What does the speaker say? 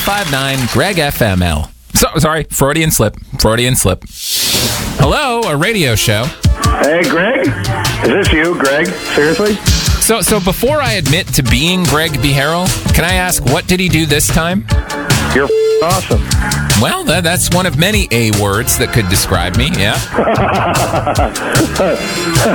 1059 Greg FML. Sorry, Freudian slip. Hello, a radio show. Hey, Greg? Is this you, Greg? Seriously? So before I admit to being Greg B. Harrell, can I ask, what did he do this time? You're awesome. Well, that's one of many A words that could describe me, yeah.